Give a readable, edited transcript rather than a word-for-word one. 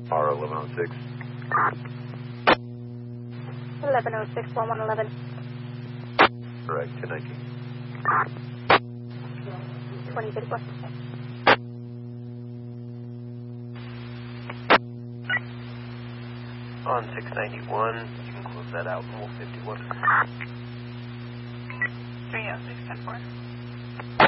R1106. 1106, 1111. Correct, 219. 2034. On 691, you can close that out in Wolf 51. 306, 10-4.